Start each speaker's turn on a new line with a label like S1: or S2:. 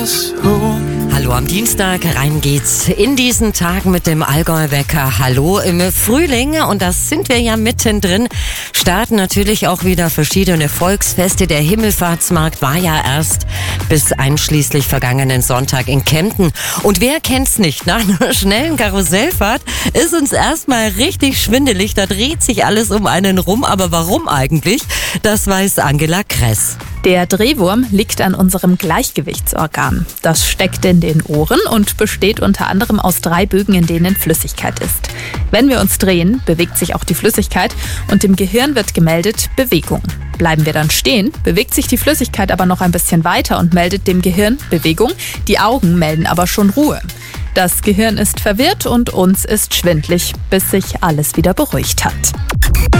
S1: Hallo am Dienstag, rein geht's in diesen Tagen mit dem Allgäu-Wecker. Hallo im Frühling, und das sind wir ja mittendrin, starten natürlich auch wieder verschiedene Volksfeste. Der Himmelfahrtsmarkt war ja erst bis einschließlich vergangenen Sonntag in Kempten. Und wer kennt's nicht? Nach einer schnellen Karussellfahrt ist uns erstmal richtig schwindelig. Da dreht sich alles um einen rum. Aber warum eigentlich? Das weiß Angela Kress.
S2: Der Drehwurm liegt an unserem Gleichgewichtsorgan. Das steckt in den Ohren und besteht unter anderem aus 3 Bögen, in denen Flüssigkeit ist. Wenn wir uns drehen, bewegt sich auch die Flüssigkeit und im Gehirn wird gemeldet Bewegung. Bleiben wir dann stehen, bewegt sich die Flüssigkeit aber noch ein bisschen weiter und meldet dem Gehirn Bewegung. Die Augen melden aber schon Ruhe. Das Gehirn ist verwirrt und uns ist schwindlig, bis sich alles wieder beruhigt hat.